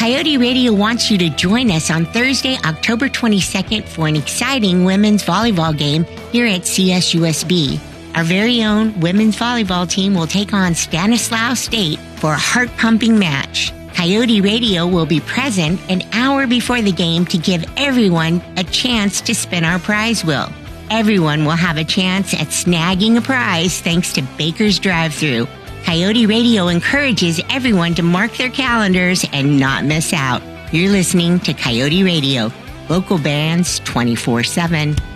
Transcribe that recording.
Coyote Radio wants you to join us on Thursday, October 22nd for an exciting women's volleyball game here at CSUSB. Our very own women's volleyball team will take on Stanislaus State for a heart-pumping match. Coyote Radio will be present an hour before the game to give everyone a chance to spin our prize wheel. Everyone will have a chance at snagging a prize thanks to Baker's Drive-Thru. Coyote Radio encourages everyone to mark their calendars and not miss out. You're listening to Coyote Radio, local bands 24/7.